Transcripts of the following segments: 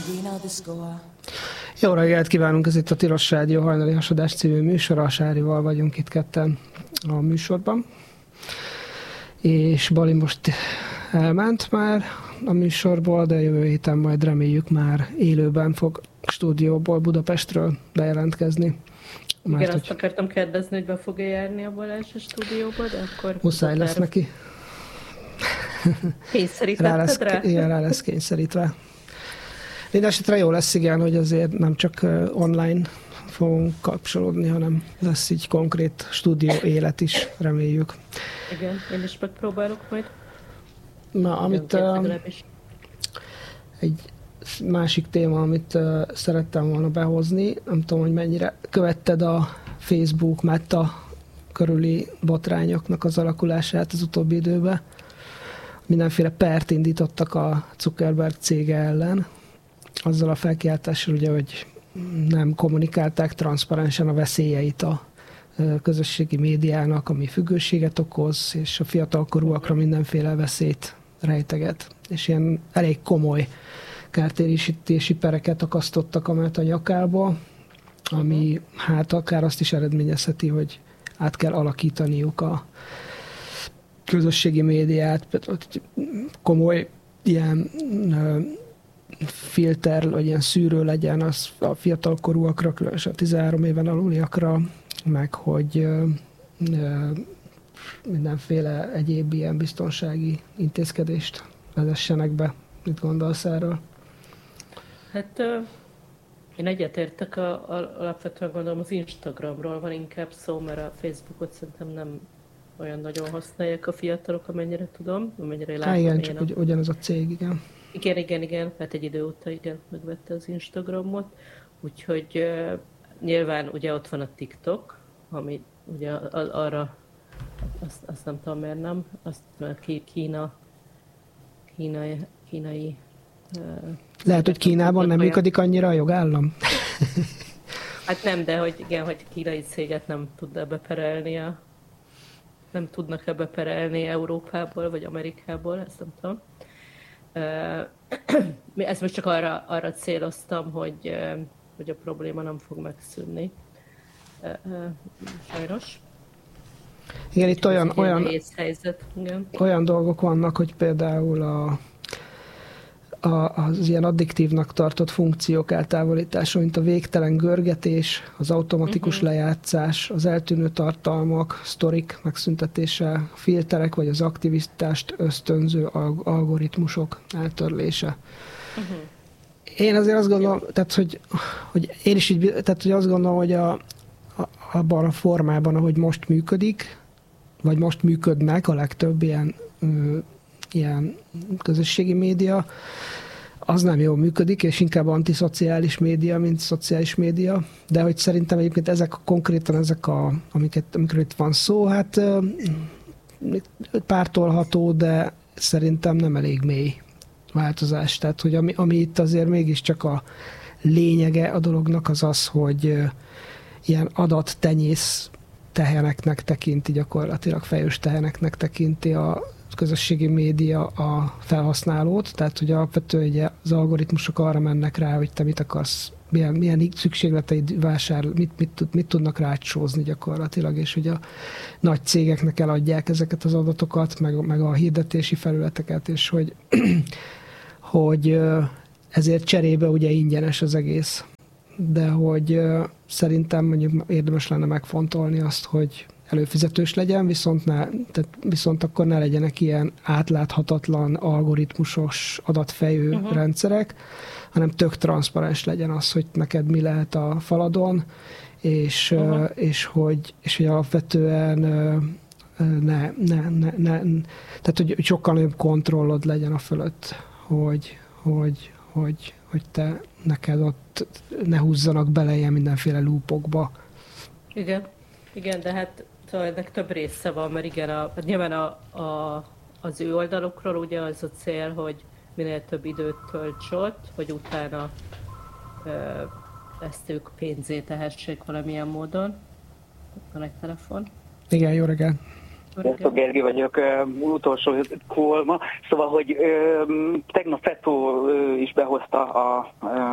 Jó reggelt kívánunk, ez itt a Tilos Rádió hajnali hasadás című műsora, a Sárival vagyunk itt ketten a műsorban. És Bali most elment már a műsorból, de jövő héten majd reméljük már élőben fog stúdióból Budapestről bejelentkezni. Igen, azt akartam kérdezni, hogy be fog-e járni a Balázs a stúdióba, de akkor... Muszáj lesz neki. Kényszerítetted rá? Igen, rá lesz kényszerítve. Mindenesetre jó lesz, igen, hogy azért nem csak online fogunk kapcsolódni, hanem lesz így konkrét stúdió élet is, reméljük. Igen, én is megpróbálok majd. Na, amit egy másik téma, amit szerettem volna behozni, nem tudom, hogy mennyire követted a Facebook Meta körüli botrányoknak az alakulását az utóbbi időben. Mindenféle pert indítottak a Zuckerberg cége ellen, azzal a felkiáltással, ugye, hogy nem kommunikálták transzparensen a veszélyeit a közösségi médiának, ami függőséget okoz, és a fiatalkorúakra mindenféle veszélyt rejteget. És ilyen elég komoly kártérítési pereket akasztottak a Meta nyakába, ami hát akár azt is eredményezheti, hogy át kell alakítaniuk a közösségi médiát, komoly ilyen filter, vagy ilyen szűrő legyen az a fiatalkorúakra, különösen a 13 éven aluliakra, meg hogy mindenféle egyéb ilyen biztonsági intézkedést vezessenek be. Mit gondolsz erről? Hát én egyetértek, alapvetően gondolom az Instagramról van inkább szó, mert a Facebookot szerintem nem olyan nagyon használják a fiatalok, amennyire tudom, amennyire látom. Igen, csak ugyanaz a cég, igen. Igen, hát egy idő óta igen, megvette az Instagramot, úgyhogy nyilván ugye ott van a TikTok, ami ugye arra, azt nem tudom miért nem, azt kínai lehet, hogy Kínában nem működik annyira a jogállam? Hát nem, de hogy igen, hogy kínai céget nem tudnak beperelni Európából vagy Amerikából, ezt nem tudom. Ezt most csak arra céloztam, hogy a probléma nem fog megszűnni. Sajnos. Igen, itt olyan dolgok vannak, hogy például az ilyen addiktívnak tartott funkciók eltávolítása, mint a végtelen görgetés, az automatikus lejátszás, az eltűnő tartalmak, sztorik megszüntetése, filterek vagy az aktivitást ösztönző algoritmusok eltörlése. Én azért azt gondolom, tehát, hogy én is így, tehát, hogy azt gondolom, hogy abban a formában, ahogy most működik, vagy most működnek a legtöbb ilyen közösségi média, az nem jól működik, és inkább antiszociális média, mint szociális média, de hogy szerintem egyébként konkrétan amikről itt van szó, hát pártolható, de szerintem nem elég mély változás. Tehát, hogy ami itt azért mégiscsak a lényege a dolognak az, hogy ilyen adattenyész teheneknek tekinti, gyakorlatilag fejős teheneknek tekinti a közösségi média a felhasználót, tehát hogy alapvetően az algoritmusok arra mennek rá, hogy te mit akarsz, milyen szükségleteid vásárol, mit tudnak rácsózni gyakorlatilag, és hogy a nagy cégeknek eladják ezeket az adatokat, meg a hirdetési felületeket, és hogy ezért cserébe ugye ingyenes az egész. De hogy szerintem mondjuk érdemes lenne megfontolni azt, hogy előfizetős legyen, viszont akkor ne legyenek ilyen átláthatatlan, algoritmusos, adatfejő rendszerek, hanem tök transzparens legyen az, hogy neked mi lehet a faladon, és hogy alapvetően tehát hogy sokkal nagyobb kontrollod legyen a fölött, hogy te neked ott ne húzzanak bele ilyen mindenféle loopokba. Igen, de hát szóval ennek több része van, mert igen, nyilván az ő oldalukról ugye az a cél, hogy minél több időt tölts ott, hogy utána ezt ők pénzé tehessék valamilyen módon. Van egy telefon. Igen, jó reggelt! Gergely vagyok, utolsó call ma. Szóval, hogy tegnap Fetó is behozta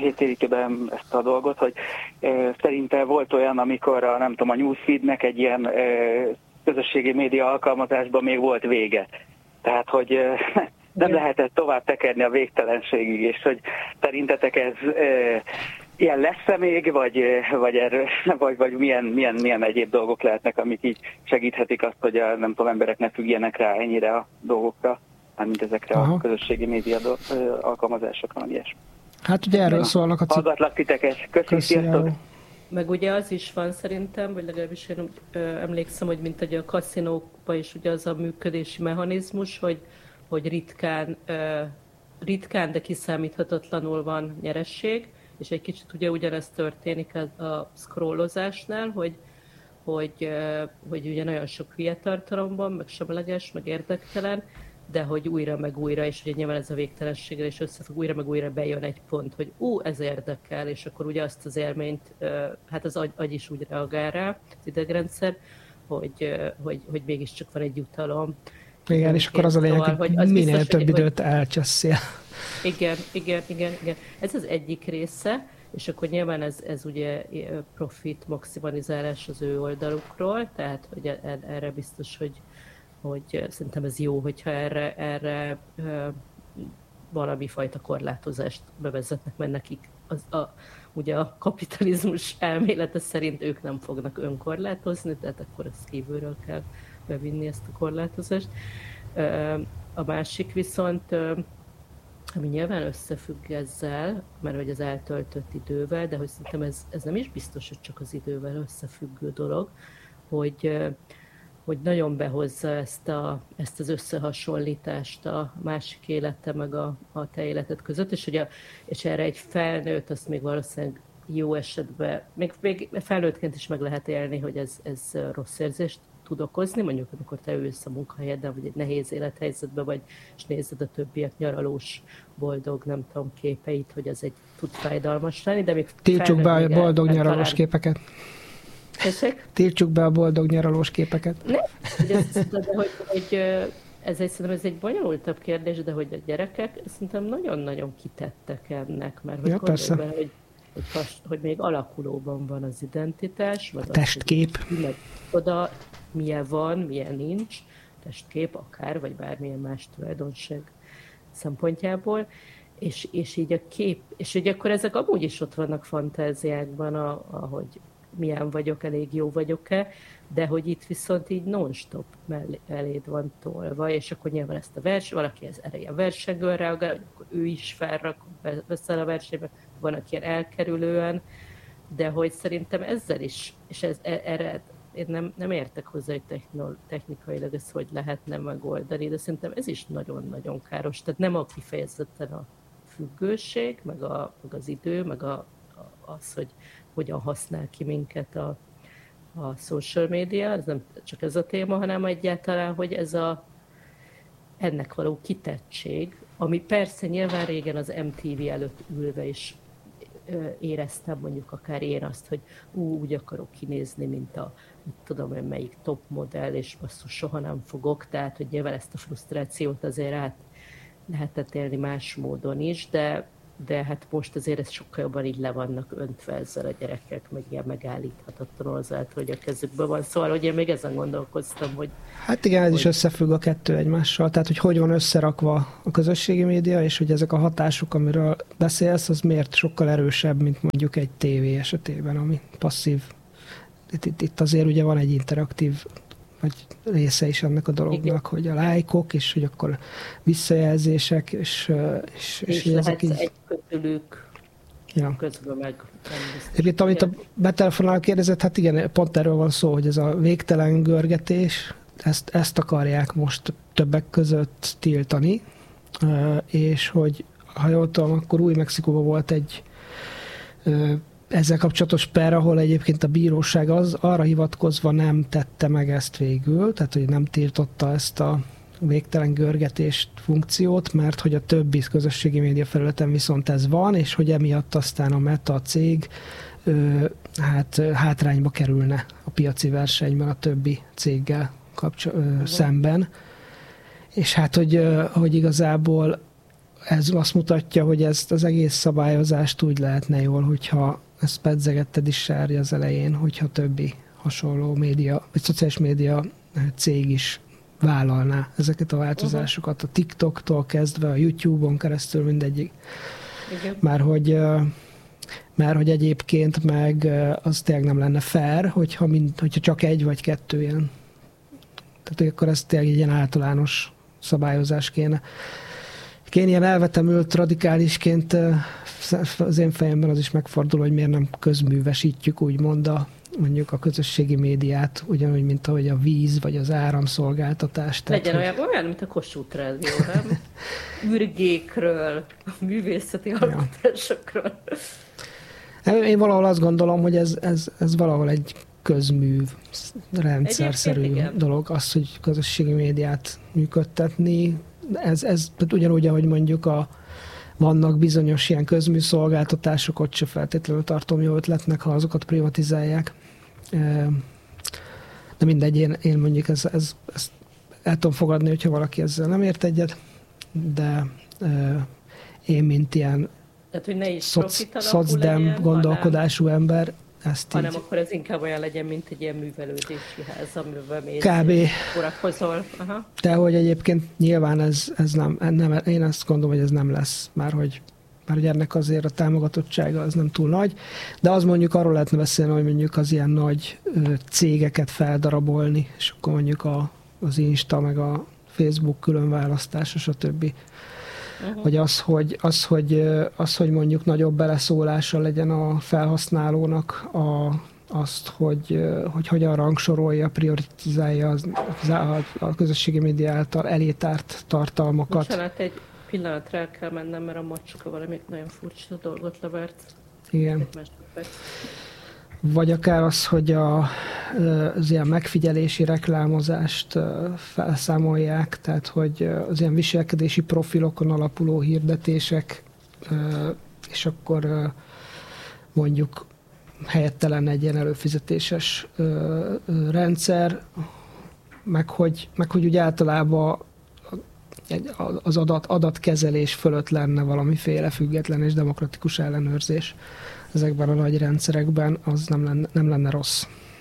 téríti be ezt a dolgot, hogy szerintem volt olyan, amikor a newsfeednek egy ilyen közösségi média alkalmazásban még volt vége. Tehát, hogy nem lehetett tovább tekerni a végtelenségig, és hogy szerintetek ez ilyen lesz-e még, vagy milyen egyéb dolgok lehetnek, amik így segíthetik azt, hogy emberek ne függjenek rá ennyire a dolgokra, mint ezekre a közösségi média alkalmazásokra, vagy ilyesmi. Hát ugye erről szólnak a hallgatlak titeket. Köszönjük. Meg ugye az is van szerintem, vagy legalábbis én emlékszem, hogy mint ugye a kaszinókban is ugye az a működési mechanizmus, hogy ritkán, de kiszámíthatatlanul van nyeresség, és egy kicsit ugye ugyanezt történik a scrollozásnál, hogy ugye nagyon sok hülye tartalom van, meg semleges, meg érdektelen, de hogy újra meg újra, és ugye nyilván ez a végtelenséggel is összefügg, újra meg újra bejön egy pont, hogy ez érdekel, és akkor ugye azt az élményt, hát az agy is úgy reagál rá, az idegrendszer, hogy mégiscsak van egy jutalom. Igen, és akkor az a lényeg, hogy az minél biztos, több időt elcseszél. Igen. Ez az egyik része, és akkor nyilván ez ugye profit maximalizálás az ő oldalukról, tehát hogy erre biztos, hogy szerintem ez jó, hogyha erre valami fajta korlátozást bevezetnek, mert nekik ugye a kapitalizmus elmélete szerint ők nem fognak önkorlátozni, tehát akkor ezt kívülről kell bevinni, ezt a korlátozást. A másik viszont, ami nyilván összefügg ezzel, mert hogy az eltöltött idővel, de hogy szerintem ez nem is biztos, hogy csak az idővel összefüggő dolog, hogy nagyon behozza ezt az összehasonlítást a másik élete meg a te életed között, és erre egy felnőtt, azt még valószínűleg jó esetben, még felnőttként is meg lehet élni, hogy ez rossz érzést tud okozni, mondjuk amikor te ülsz a munkahelyeden, vagy egy nehéz élethelyzetben vagy, és nézed a többiek nyaralós, boldog, nem tudom, képeit, hogy ez tud fájdalmas lenni, de még tiltsuk be a boldog nyaralós képeket. Tessék? Tiltsuk be a boldog nyaralós képeket. Szerintem ez egy bonyolultabb kérdés, de hogy a gyerekek szerintem nagyon-nagyon kitettek ennek, mert hogy gondolj bele, hogy még alakulóban van az identitás, a testkép. Oda milyen van, milyen nincs, testkép akár, vagy bármilyen más tulajdonság szempontjából, és így a kép, és ugye akkor ezek amúgy is ott vannak fantáziákban, ahogy milyen vagyok, elég jó vagyok-e, de hogy itt viszont így non-stop eléd van tolva, és akkor nyilván ezt a valaki ilyen versengően reagál, hogy akkor ő is felrak, veszel a versenybe, van, aki ilyen elkerülően, de hogy szerintem ezzel is, és erre én nem értek hozzá, hogy technikailag ezt hogy lehetne megoldani, de szerintem ez is nagyon-nagyon káros. Tehát nem a kifejezetten a függőség, meg az idő, meg az, hogy hogyan használ ki minket a social media, ez nem csak ez a téma, hanem egyáltalán, hogy ennek való kitettség, ami persze nyilván régen az MTV előtt ülve is éreztem mondjuk akár én azt, hogy úgy akarok kinézni, mint mit tudom én melyik top modell, és basszus, soha nem fogok, tehát hogy nyilván ezt a frusztrációt azért át lehetett élni más módon is, de hát most azért ez sokkal jobban így le vannak öntve ezzel a gyerekek, meg ilyen megállíthatatlanul azáltal, hogy a kezükben van. Szóval, hogy én még ezen gondolkoztam, hogy... Hát igen, ez is összefügg a kettő egymással. Tehát, hogy van összerakva a közösségi média, és hogy ezek a hatások, amiről beszélsz, az miért sokkal erősebb, mint mondjuk egy tévé esetében, ami passzív. Itt azért ugye van egy interaktív vagy része is ennek a dolognak, igen, hogy a lájkok, és hogy akkor visszajelzések, és ezek így... egy közülük közben meg... Egyébként, amit a betelefonáló kérdezett, hát igen, pont erről van szó, hogy ez a végtelen görgetés, ezt akarják most többek között tiltani, és hogy, ha jól tudom, akkor Új-Mexikóban volt egy ezzel kapcsolatos per, ahol egyébként a bíróság arra hivatkozva nem tette meg ezt végül, tehát hogy nem tiltotta ezt a végtelen görgetést funkciót, mert hogy a többi közösségi média felületen viszont ez van, és hogy emiatt aztán a Meta cég hátrányba kerülne a piaci versenyben a többi céggel szemben. És hát, hogy igazából ez azt mutatja, hogy ezt az egész szabályozást úgy lehetne jól, hogyha ezt pedzegetted is, Sári, az elején, hogyha többi hasonló média, vagy szociális média cég is vállalná ezeket a változásokat, a TikToktól kezdve a YouTube-on keresztül mindegyik. Már hogy egyébként meg az tényleg nem lenne fair, hogyha csak egy vagy kettő ilyen. Tehát akkor ez tényleg egy ilyen általános szabályozás kéne. Ilyen elvetemült radikálisként az én fejemben az is megfordul, hogy miért nem közművesítjük úgymond mondjuk a közösségi médiát, ugyanúgy, mint ahogy a víz vagy az áramszolgáltatás. Legyen olyan, mint a Kossuth Rádió, nem? Ürgékről, művészeti alkotásokról. Én valahol azt gondolom, hogy ez valahol egy közműv, rendszerszerű dolog, az, hogy közösségi médiát működtetni. Ez ugyanúgy, ahogy mondjuk vannak bizonyos ilyen közműszolgáltatások, ott se feltétlenül tartom jó ötletnek, ha azokat privatizálják. De mindegy, én mondjuk ezt el tudom fogadni, hogyha valaki ezzel nem ért egyet, de én, mint ilyen szocdem gondolkodású ember, ezt hanem így... akkor ez inkább olyan legyen, mint egy ilyen művelődési ház, amiben mész, kb. Szórakozol. Aha. De hogy egyébként nyilván ez nem, én azt gondolom, hogy ez nem lesz, már hogy ennek azért a támogatottsága az nem túl nagy, de az mondjuk arról lehetne beszélni, hogy mondjuk az ilyen nagy cégeket feldarabolni, és akkor mondjuk az Insta, meg a Facebook különválasztása, stb. Vagy az, hogy mondjuk nagyobb beleszólása legyen a felhasználónak azt, hogy hogyan rangsorolja, prioritizálja a közösségi média által elétárt tartalmakat. Bocsánat, egy pillanatra el kell mennem, mert a macska valami nagyon furcsa dolgot levert. Igen. Vagy akár az, hogy az ilyen megfigyelési reklámozást felszámolják, tehát hogy az ilyen viselkedési profilokon alapuló hirdetések, és akkor mondjuk helyette lenne egy ilyen előfizetéses rendszer, meg hogy úgy általában az adatkezelés fölött lenne valamiféle független és demokratikus ellenőrzés. Ezekben a nagy rendszerekben az nem lenne rossz.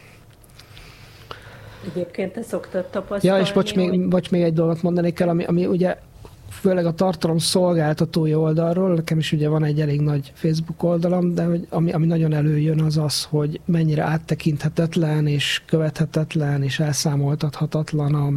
Egyébként te szoktad tapasztalni? Ja, és bocs, még egy dolgot mondani kell, ami ugye főleg a tartalom szolgáltatói oldalról, nekem is ugye van egy elég nagy Facebook oldalam, de hogy ami nagyon előjön az, hogy mennyire áttekinthetetlen és követhetetlen és elszámoltathatatlan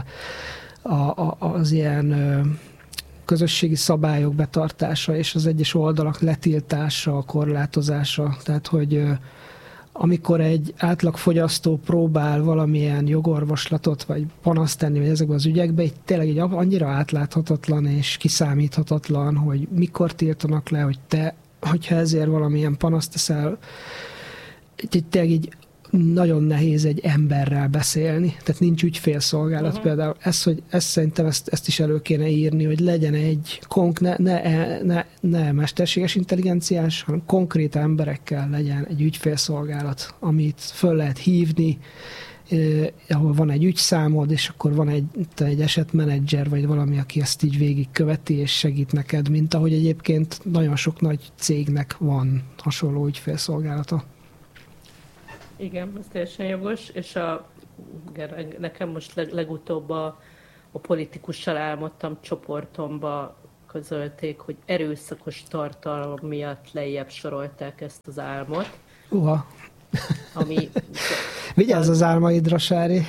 az ilyen közösségi szabályok betartása és az egyes oldalak letiltása, korlátozása. Tehát, hogy amikor egy átlagfogyasztó próbál valamilyen jogorvoslatot vagy panaszt tenni vagy ezekben az ügyekben, így tényleg egy annyira átláthatatlan és kiszámíthatatlan, hogy mikor tiltanak le, hogy hogyha ezért valamilyen panaszt teszel, tényleg így nagyon nehéz egy emberrel beszélni, tehát nincs ügyfélszolgálat például. Szerintem ezt is elő kéne írni, hogy legyen egy ne mesterséges intelligenciás, hanem konkrét emberekkel legyen egy ügyfélszolgálat, amit föl lehet hívni, ahol van egy ügyszámod, és akkor van egy esetmenedzser, vagy valami, aki ezt így végigköveti, és segít neked, mint ahogy egyébként nagyon sok nagy cégnek van hasonló ügyfélszolgálata. Igen, ez teljesen jogos, és nekem most legutóbb a politikussal álmodtam csoportomba közölték, hogy erőszakos tartalom miatt lejjebb sorolták ezt az álmot. Ami... Vigyázz az álmaidra, Sári!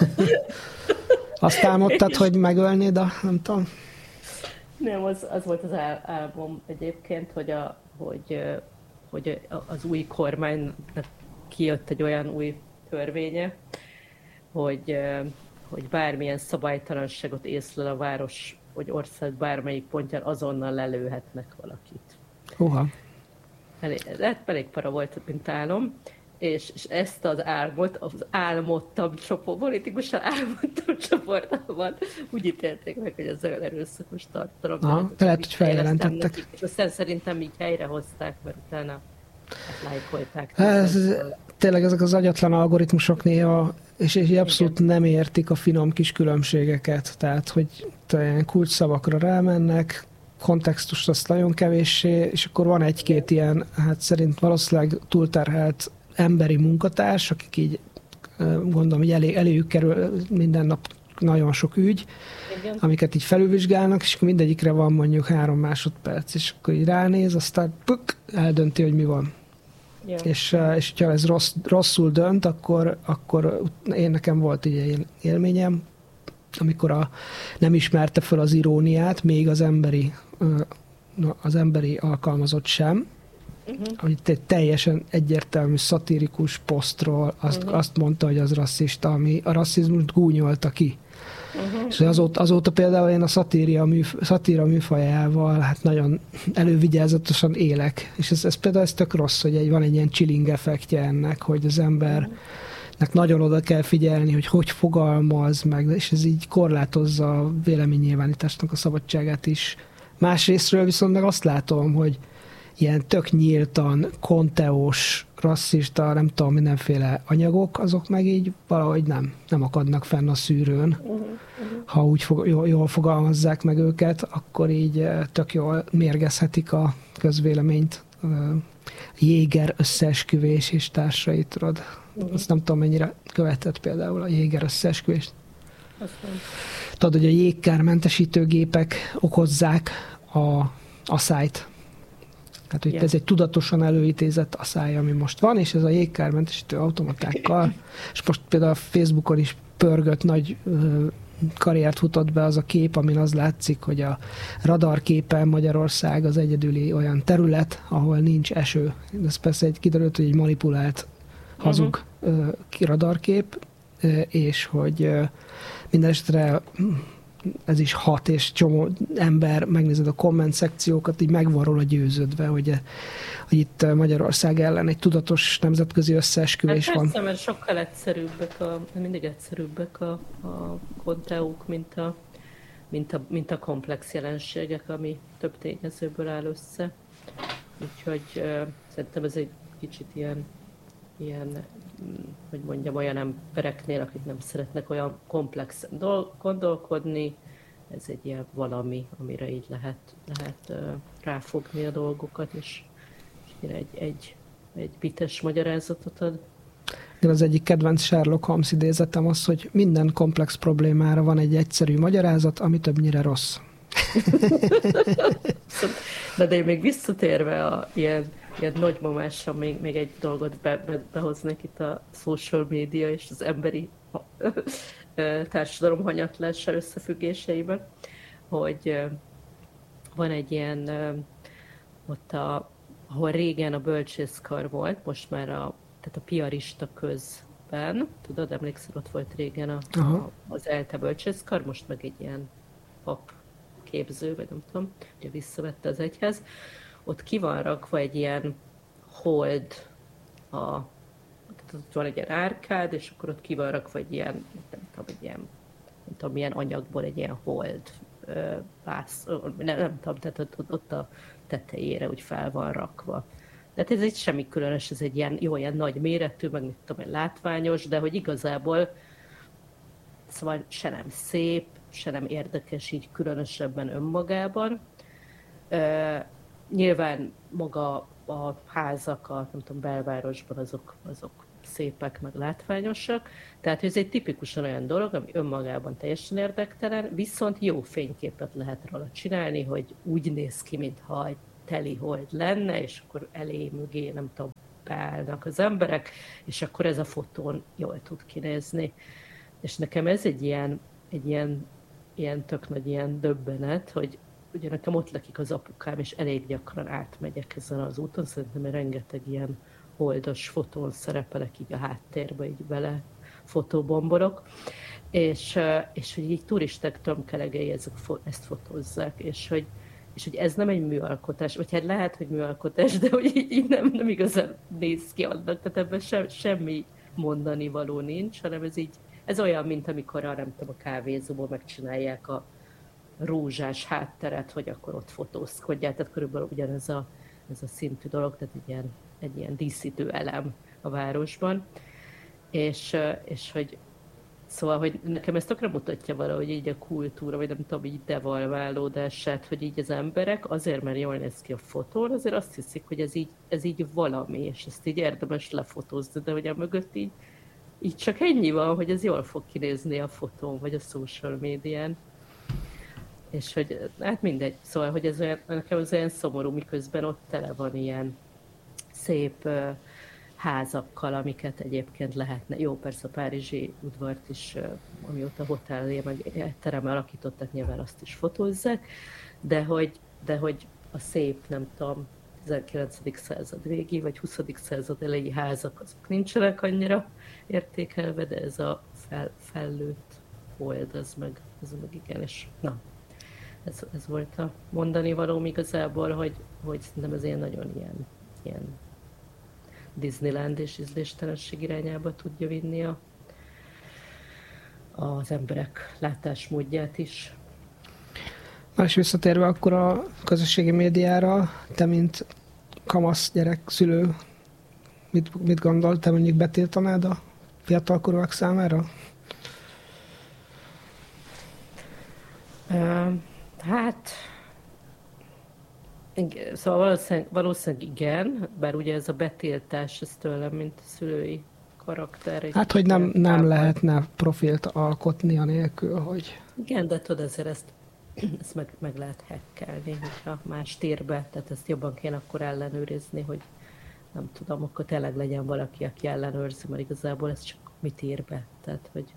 Azt álmodtad, hogy megölnéd nem tudom. Nem, az volt az álmom egyébként, hogy az új kormánynak kijött egy olyan új törvénye, hogy bármilyen szabálytalanságot észlel a város vagy ország bármelyik pontján, azonnal lelőhetnek valakit. Elég para volt, mint álom, és ezt az álmot, az politikusan álmodtam csoportban úgy ítélték meg, hogy ez olyan erőszakos tartalom. Lehet, hogy feljelentettek. És aztán szerintem így helyrehozták, mert utána lájkolták. Tényleg ezek az agyatlan algoritmusok néha, és abszolút nem értik a finom kis különbségeket. Tehát, hogy ilyen kulcsszavakra rámennek, kontextust azt nagyon kevéssé, és akkor van egy-két ilyen, hát szerint valószínűleg túlterhelt emberi munkatárs, akik így gondolom, hogy eléjük kerül minden nap nagyon sok ügy, igen, amiket így felülvizsgálnak, és mindegyikre van mondjuk 3 másodperc, és akkor így ránéz, aztán eldönti, hogy mi van. Yeah. És ha ez rosszul dönt, akkor én nekem volt így egy élményem, amikor nem ismerte fel az iróniát, még az emberi alkalmazott sem, hogy egy teljesen egyértelmű szatirikus posztról azt mondta, hogy az rasszista, ami a rasszizmust gúnyolta ki. És azóta például én a szatíra műfajával hát nagyon elővigyázatosan élek. És ez például tök rossz, hogy van egy ilyen chilling effektje ennek, hogy az embernek nagyon oda kell figyelni, hogy fogalmaz meg, és ez így korlátozza a véleménynyilvánításnak a szabadságát is. Másrésztről viszont meg azt látom, hogy ilyen tök nyíltan, konteós, rasszista, nem tudom, mindenféle anyagok, azok meg így valahogy nem akadnak fenn a szűrőn. Ha úgy jól fogalmazzák meg őket, akkor így tök jól mérgezhetik a közvéleményt. Jéger összeesküvés és társait, tudod. Azt nem tudom, mennyire követett például a Jéger összeesküvést. Tudod, hogy a jégkármentesítőgépek okozzák a asszályt. Tehát, hogy ez egy tudatosan előidézett asszály, ami most van, és ez a jégkármentesítő automatákkal, és most például a Facebookon is pörgött, nagy karriert futott be az a kép, amin az látszik, hogy a radarképen Magyarország az egyedüli olyan terület, ahol nincs eső. Ez persze kiderült, hogy egy manipulált hazug radarkép, és hogy minden esetre ez is hat, és csomó ember, megnézed a komment szekciókat, így meg van róla győződve, hogy itt Magyarország ellen egy tudatos nemzetközi összeesküvés van. Persze, mert sokkal egyszerűbbek, mindig egyszerűbbek a konteók, mint a komplex jelenségek, ami több tényezőből áll össze. Úgyhogy szerintem ez egy kicsit ilyen, hogy mondjam, olyan embereknél, akik nem szeretnek olyan komplexen gondolkodni, ez egy ilyen valami, amire így lehet ráfogni a dolgokat, és egy bites magyarázatot ad. De az egyik kedvenc Sherlock Holmes idézetem az, hogy minden komplex problémára van egy egyszerű magyarázat, ami többnyire rossz. De én még visszatérve ilyen nagymamással még egy dolgot behoznék itt a social media és az emberi társadalom hanyatlása összefüggéseiben, hogy van egy ilyen, ott ahol régen a bölcsészkar volt, most már tehát a piarista közben, tudod, emlékszel, ott volt régen az ELTE bölcsészkar, most meg egy ilyen pap képző, vagy nem tudom, ugye visszavette az egyház. Ott ki van rakva egy ilyen hold, tehát ott van egy ilyen árkád, és akkor ott ki van rakva egy ilyen, nem tudom, milyen anyagból egy ilyen hold vász, nem tudom, tehát ott a tetejére úgy fel van rakva. Tehát ez egy semmi különös, ez egy ilyen nagy méretű, meg mit tudom én, látványos, de hogy igazából szóval se nem szép, se nem érdekes így különösebben önmagában. Nyilván maga a házak, nem tudom, belvárosban azok szépek, meg látványosak. Tehát ez egy tipikusan olyan dolog, ami önmagában teljesen érdektelen, viszont jó fényképet lehet róla csinálni, hogy úgy néz ki, mintha egy teli hold lenne, és akkor elé mögé, nem tudom, beállnak az emberek, és akkor ez a fotón jól tud kinézni. És nekem ez egy ilyen tök nagy ilyen döbbenet, hogy ugye nekem ott lakik az apukám, és elég gyakran átmegyek ezen az úton, szerintem rengeteg ilyen holdos fotón szerepelek így a háttérbe, így bele fotóbomborok, és hogy így turisták tömkelegei ezt fotózzák, és hogy ez nem egy műalkotás, vagy hát lehet, hogy műalkotás, de hogy így nem igazán néz ki annak, tehát ebben semmi mondani való nincs, hanem ez olyan, mint amikor nem tudom, a kávézóból megcsinálják a rózsás hátteret, hogy akkor ott fotózkodják, tehát körülbelül ugyanez a szintű dolog, tehát egy ilyen díszítő elem a városban, és hogy Szóval, hogy nekem ezt tökre mutatja valahogy így a kultúra, vagy nem tudom, így devalválódását, hogy így az emberek azért, mert jól néz ki a fotón, azért azt hiszik, hogy ez így valami, és ezt így érdemes lefotózni, de hogy a mögött így csak ennyi van, hogy ez jól fog kinézni a fotón, vagy a social médián. És hogy, hát mindegy, szóval, hogy ez olyan, nekem az olyan szomorú, miközben ott tele van ilyen szép házakkal, amiket egyébként lehetne. Jó, persze a párizsi udvart is, amióta hotellé, meg teremmel alakítottak, nyilván azt is fotózzák, de hogy a szép, nem tudom, 19. század végi, vagy 20. század elejé házak, azok nincsenek annyira értékelve, de ez a fellőtt hold, ez meg igen, és na, ez volt a mondani valóm igazából, hogy szerintem ez ilyen nagyon ilyen Disneyland és ízléstelenség irányába tudja vinni az emberek látásmódját is. Na és visszatérve akkor a közösségi médiára, te mint kamasz gyerek, szülő, mit gondol, te mondjuk betiltanád a fiatalkorúak számára? Hát, szóval valószínűleg igen, bár ugye ez a betiltás, ez tőlem, mint a szülői karakter. Hát, hogy nem lehetne profilt alkotni anélkül, hogy... Igen, de tudod, azért ezt meg lehet hackelni, hogyha más térbe, tehát ezt jobban kéne akkor ellenőrizni, hogy nem tudom, akkor tényleg legyen valaki, aki ellenőrzi, mert igazából ez csak mit ír be, tehát hogy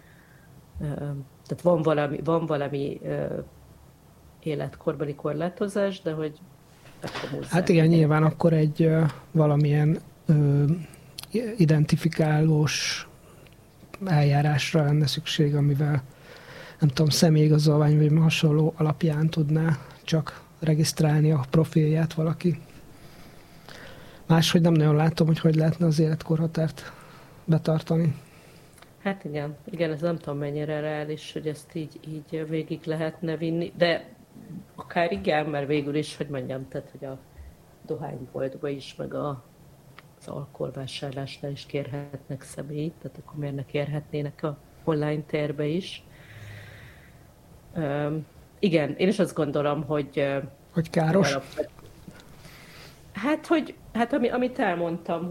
tehát van valami életkorbeli korlátozás, de hogy hát igen, nyilván akkor egy valamilyen identifikálós eljárásra lenne szükség, amivel nem tudom, személyigazolvány vagy hasonló alapján tudná csak regisztrálni a profilját valaki. Máshogy nem nagyon látom, hogy lehetne az életkorhatárt betartani. Hát igen, ez nem tudom mennyire reális, hogy ezt így végig lehetne vinni, de akár igen, mert végül is, hogy mondjam, tehát, hogy a dohányboltba is, meg az alkoholvásárlásnál is kérhetnek személyt, tehát akkor miért ne kérhetnének a online térbe is. Igen, én is azt gondolom, hogy káros? Hát, amit elmondtam,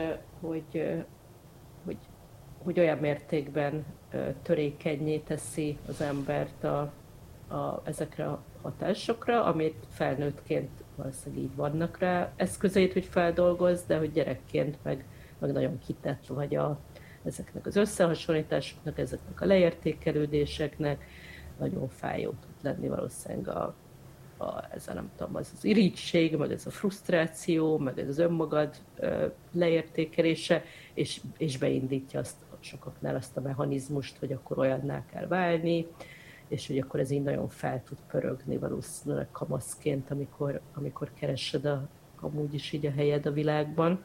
hogy olyan mértékben törékenyé teszi az embert ezekre a hatásokra, amit felnőttként valószínűleg így vannak rá eszközeit, hogy feldolgoz, de hogy gyerekként meg nagyon kitett vagy ezeknek az összehasonlításoknak, ezeknek a leértékelődéseknek, nagyon fájó tud lenni valószínűleg ez a nem tudom, az irigység, meg ez a frusztráció, meg ez az önmagad leértékelése, és beindítja sokaknál azt a mechanizmust, hogy akkor olyanná kell válni, és hogy akkor ez így nagyon fel tud pörögni valószínűleg kamaszként, amikor keresed amúgy is így a helyed a világban.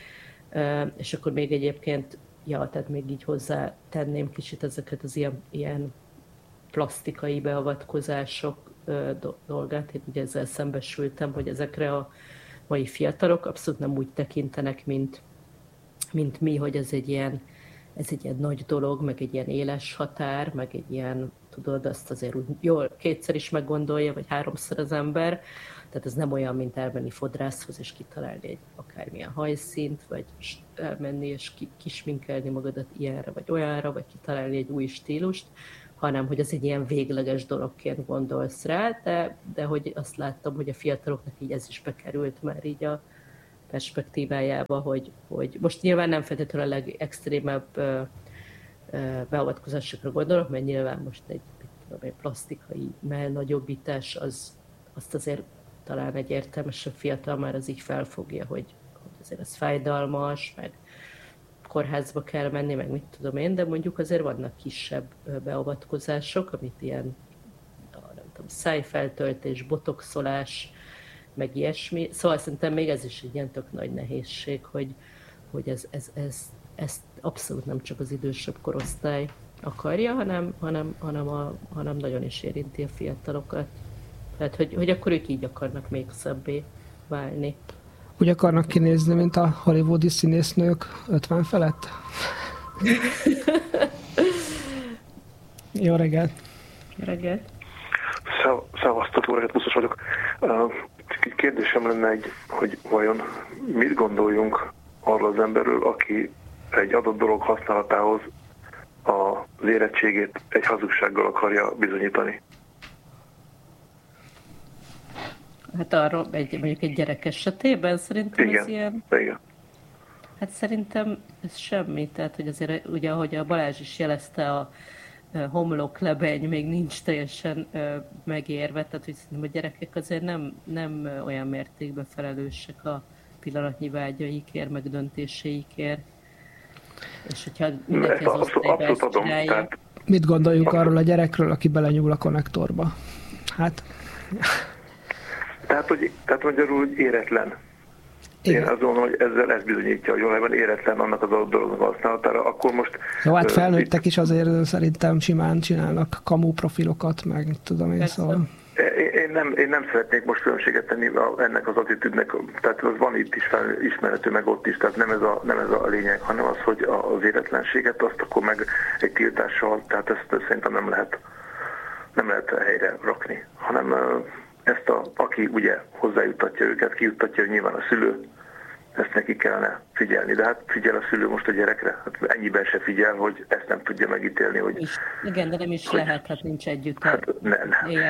És akkor még egyébként, tehát még így hozzá tenném kicsit ezeket az ilyen plastikai beavatkozások dolgát. Én ugye ezzel szembesültem, hogy ezekre a mai fiatalok abszolút nem úgy tekintenek, mint mi, hogy ez egy ilyen nagy dolog, meg egy ilyen éles határ, meg egy ilyen, tudod, azt azért úgy jól kétszer is meggondolja, vagy háromszor az ember. Tehát ez nem olyan, mint elmenni fodrászhoz, és kitalálni egy akármilyen hajszínt, vagy elmenni és kisminkelni magadat ilyenre, vagy olyanra, vagy kitalálni egy új stílust, hanem hogy ez egy ilyen végleges dologként gondolsz rá, de hogy azt láttam, hogy a fiataloknak így ez is bekerült már így a perspektívájába, hogy most nyilván nem feltétlenül a legextrémebb beavatkozásokra gondolok, mert nyilván most egy plastikai mellnagyobbítás, azt azért talán egy értelmesebb fiatal már az így felfogja, hogy azért ez fájdalmas, meg kórházba kell menni, meg mit tudom én, de mondjuk azért vannak kisebb beavatkozások, amit ilyen nem tudom, szájfeltöltés, botoxolás, meg ilyesmi. Szóval szerintem még ez is egy ilyen tök nagy nehézség, hogy ez abszolút nem csak az idősebb korosztály akarja, hanem nagyon is érinti a fiatalokat. Tehát, hogy akkor ők így akarnak még szebbé válni. Úgy akarnak kinézni, mint a hollywoodi színésznők 50 felett? Jó reggelt! Jó reggelt! Szevasztok, jó reggelt, Buszos vagyok. Kérdésem lenne hogy vajon mit gondoljunk arról az emberről, aki egy adott dolog használatához az érettségét egy hazugsággal akarja bizonyítani? Hát arról mondjuk egy gyerek esetében szerintem igen, ez ilyen... Igen. Hát szerintem ez semmi, tehát hogy azért ugye ahogy a Balázs is jelezte, a homloklebeny még nincs teljesen megérve, tehát hogy szerintem a gyerekek azért nem olyan mértékben felelősek a pillanatnyi vágyaikért, meg döntéseikért. És hogyha mindenki az osztályba ezt csinálja... Tehát... Mit gondoljuk arról a gyerekről, aki belenyúl a konnektorba? Hát... Tehát magyarul, hogy éretlen. Igen. Én azt gondolom, hogy ezzel ez bizonyítja, hogy valójában éretlen annak az adott dolognak használatára, akkor most... Jó, hát felnőttek is azért szerintem simán csinálnak kamu profilokat, meg tudom én, szóval... Én nem szeretnék most különbséget tenni ennek az attitűdnek, tehát az van itt is ismerhető, meg ott is, tehát nem ez a lényeg, hanem az, hogy az éretlenséget azt akkor meg egy tiltással, tehát ezt szerintem nem lehet helyre rakni, hanem ezt aki ugye hozzájuttatja őket, kijuttatja, hogy nyilván a szülő, ezt neki kellene figyelni. De hát figyel a szülő most a gyerekre, hát ennyiben se figyel, hogy ezt nem tudja megítélni, hogy... Igen, de nem is hogy, lehet, hát nincs együtt. Hát nem,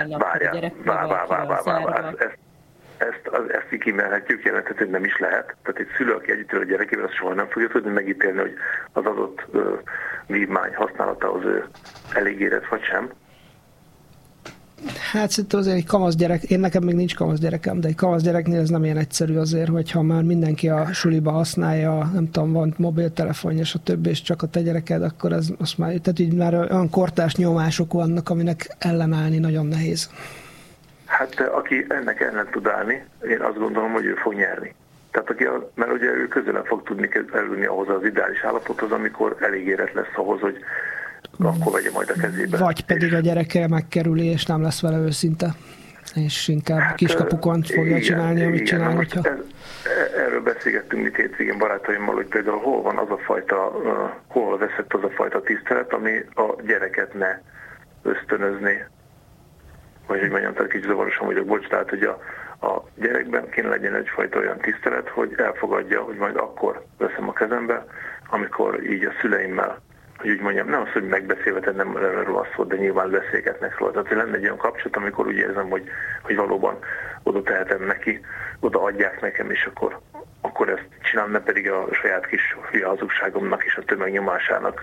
ezt kikimelhetjük, jelenthet, hogy nem is lehet. Tehát egy szülő, aki együtt él a gyerekével, azt soha nem fogja tudni megítélni, hogy az adott vívmány használatához ő elég érett, vagy sem. Hát szerintem azért egy kamasz gyerek, én nekem még nincs kamasz gyerekem, de egy kamasz gyereknél ez nem ilyen egyszerű azért, hogyha már mindenki a suliba használja, nem tudom, van mobiltelefonja, és a többi, és csak a te gyereked, akkor az már, tehát így már olyan kortárs nyomások vannak, aminek ellenállni nagyon nehéz. Hát aki ennek ellen tud állni, én azt gondolom, hogy ő fog nyerni. Tehát mert ugye ő közölen fog tudni kerülni ahhoz az ideális állapothoz, amikor elég érett lesz ahhoz, hogy akkor vegye majd a kezébe. Vagy pedig a gyereke megkerüli, és nem lesz vele őszinte. És inkább kiskapukon fogja csinálni, amit csinál. Hogyha... Erről beszélgettünk mi hétvégén barátaimmal, hogy például hol veszett az a fajta tisztelet, ami a gyereket ne ösztönözné. Vagy hogy mondjam, tehát kicsit zavarosan vagyok, bocs, tehát hogy a gyerekben kéne legyen egyfajta olyan tisztelet, hogy elfogadja, hogy majd akkor veszem a kezembe, amikor így a szüleimmel, hogy úgy mondjam, nem az, hogy megbeszélve, tehát nem erről az szó, de nyilván beszélgetnek róla. Tehát lenne egy olyan kapcsolat, amikor úgy érzem, hogy valóban oda tehetem neki, oda adják nekem, és akkor ezt csinálom, ne pedig a saját kis hülye hazugságomnak és a tömegnyomásának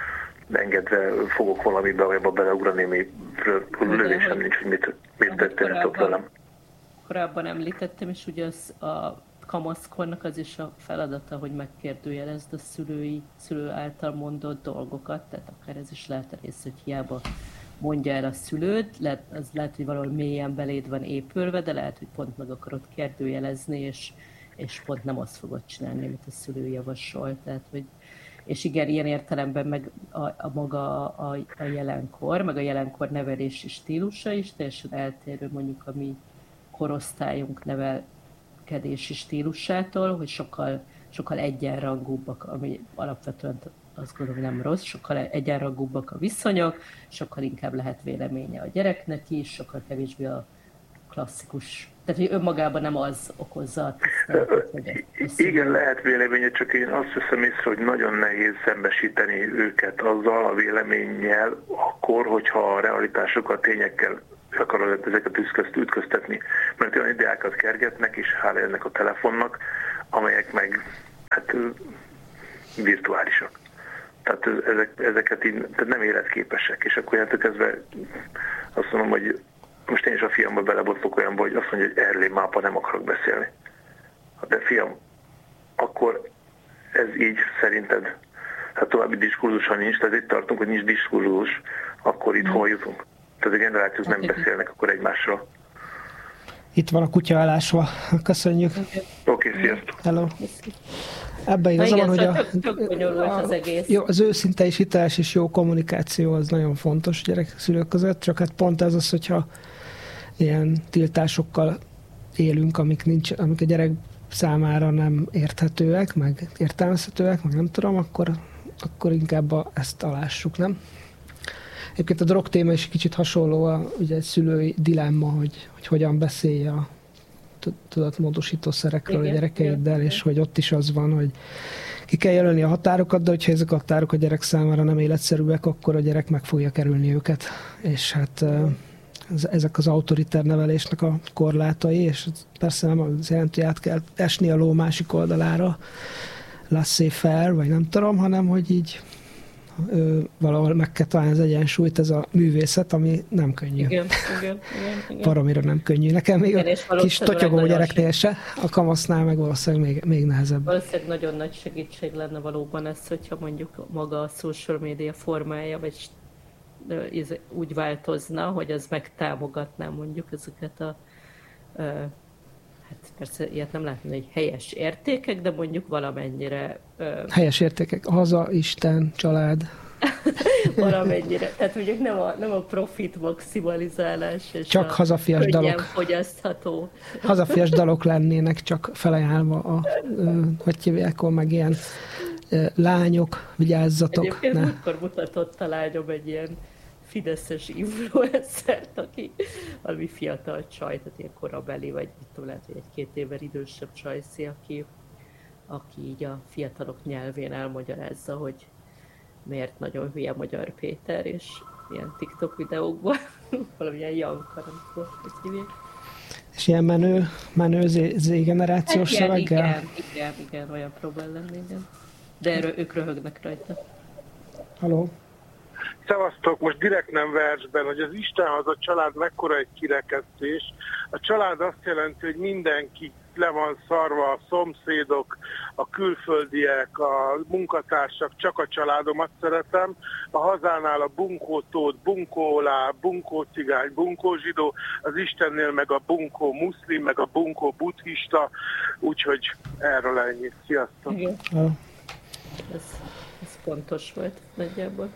engedve fogok valamibe, vagy abba beleugrani, amiről lövésem nincs, hogy mit tettél ott velem. Korábban említettem, és ugye az a kamaszkornak az is a feladata, hogy megkérdőjelezd a szülő által mondott dolgokat, tehát akár ez is lehet a rész, hogy hiába mondja el a szülőd, az lehet, hogy valahol mélyen beléd van épülve, de lehet, hogy pont meg akarod kérdőjelezni, és pont nem azt fogod csinálni, amit a szülő javasol. Tehát, hogy, és igen, ilyen értelemben meg a maga a jelenkor, meg a jelenkor nevelési stílusa is teljesen eltérő mondjuk a mi korosztályunk nevelkedési stílusától, hogy sokkal egyenrangúbbak, ami alapvetően azt gondolom, nem rossz, sokkal egyenrangúbbak a viszonyok, sokkal inkább lehet véleménye a gyereknek is, sokkal kevésbé a klasszikus. Tehát, hogy önmagában nem az okozza a tiszteletet. Igen, lehet véleménye, csak én azt veszem észre, hogy nagyon nehéz szembesíteni őket azzal a véleménnyel, akkor, hogyha a realitásokat, tényekkel akarod ezeket ütköztetni. Mert olyan ideákat kergetnek, és hála ennek a telefonnak, amelyek meg hát virtuálisak. Tehát ezeket így tehát nem életképesek. És akkor ilyenek kezdve azt mondom, hogy most én is a fiamban belebotlok olyanba, hogy azt mondja, hogy erről mápa nem akarok beszélni. De fiam, akkor ez így szerinted, hát további diskurzusa nincs, tehát itt tartunk, hogy nincs diskurzus, akkor itt hol jutunk? Tehát a generációk nem beszélnek akkor egymásról. Itt van a kutya elásva. Köszönjük. Oké, sziasztok. Hello. Ebben igaza van, hogy az őszinte és hiteles és jó kommunikáció az nagyon fontos gyerek-szülők között, csak hát pont ez az, hogyha ilyen tiltásokkal élünk, amik a gyerek számára nem érthetőek, meg értelmezhetőek, meg nem tudom, akkor inkább ezt alássuk, nem? Egyébként a drog téma is kicsit hasonló a ugye, szülői dilemma, hogy hogyan beszélj a tudatmódosító szerekről a gyerekeiddel, és hogy ott is az van, hogy ki kell jelölni a határokat, de hogyha ezek a határok a gyerek számára nem életszerűek, akkor a gyerek meg fogja kerülni őket. És hát ezek az autoriter nevelésnek a korlátai, és persze nem az jelenti, hogy át kell esni a ló másik oldalára, laissez-faire, vagy nem tudom, hanem hogy így valahol meg kell találni az egyensúlyt, ez a művészet, ami nem könnyű. Igen. Baromira nem könnyű. Nekem még a kis totyogó gyereknél se, a kamasznál meg valószínűleg még nehezebb. Valószínűleg nagyon nagy segítség lenne valóban ez, hogyha mondjuk maga a social media formája, vagy úgy változna, hogy ez megtámogatná mondjuk ezeket a hát persze ilyet nem lehetne, hogy helyes értékek, de mondjuk valamennyire... Helyes értékek, haza, Isten, család. Valamennyire. Tehát mondjuk nem a profit maximalizálás, és csak hazafias dalok. Fogyasztható. Hazafias dalok lennének csak felajánlva hogy hívják, meg ilyen lányok, vigyázzatok. Egyébként múltkor mutatott a lányom egy ilyen fideszes influencert, aki valami fiatal csaj, tehát ilyen korabeli, vagy mit tudom, lehet, hogy egy-két évvel idősebb csajszi, aki így a fiatalok nyelvén elmagyarázza, hogy miért nagyon hülye Magyar Péter, és ilyen TikTok videókban valamilyen Janka, nem tudom, hogy hívják. És ilyen menő Z-generációs szöveggel? Igen, olyan próbál lenni, igen. De ők röhögnek rajta. Haló? Szevasztok, most direkt nem versben, hogy az Istenhaza család mekkora egy kirekesztés. A család azt jelenti, hogy mindenki le van szarva, a szomszédok, a külföldiek, a munkatársak, csak a családomat szeretem. A hazánál a bunkótót, bunkólá, bunkócigány, bunkózsidó, az Istennél meg a bunkó muszlim, meg a bunkó buddhista, úgyhogy erről ennyi. Sziasztok! Igen. Ez pontos volt nagyjából.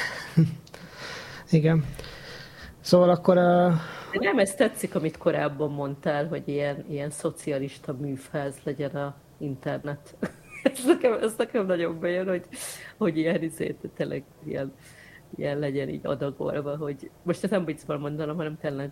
Igen. Szóval akkor... Nem, ez tetszik, amit korábban mondtál, hogy ilyen szocialista műfáz legyen a internet. ez nekem nagyon bejön, hogy ilyen tényleg ilyen legyen így adagolva, hogy most ezt nem viccben mondanom, hanem tényleg,